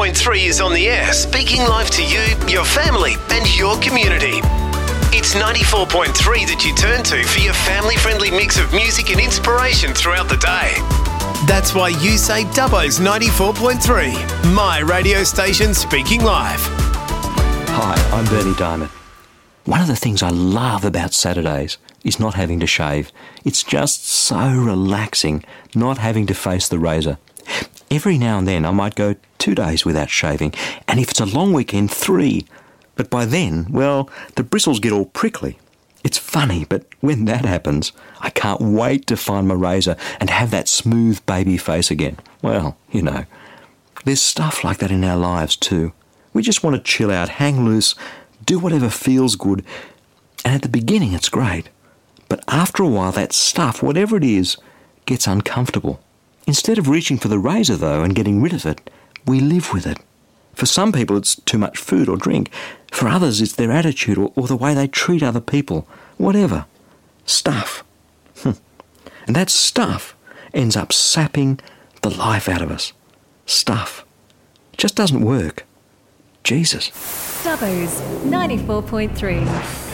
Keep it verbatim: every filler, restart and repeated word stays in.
point three is on the air, speaking live to you, your family and your community. It's ninety-four point three that you turn to for your family-friendly mix of music and inspiration throughout the day. That's why you say Dubbo's ninety-four point three, my radio station speaking live. Hi, I'm Bernie Diamond. One of the things I love about Saturdays is not having to shave. It's just so relaxing not having to face the razor. Every now and then I might go two days without shaving, and if it's a long weekend, three. But by then, well, the bristles get all prickly. It's funny, but when that happens, I can't wait to find my razor and have that smooth baby face again. Well, you know, there's stuff like that in our lives too. We just want to chill out, hang loose, do whatever feels good, and at the beginning it's great. But after a while, that stuff, whatever it is, gets uncomfortable. Instead of reaching for the razor, though, and getting rid of it, we live with it. For some people, it's too much food or drink. For others, it's their attitude or, or the way they treat other people. Whatever. Stuff. And that stuff ends up sapping the life out of us. Stuff. It just doesn't work. Jesus. Dubbo's ninety-four point three.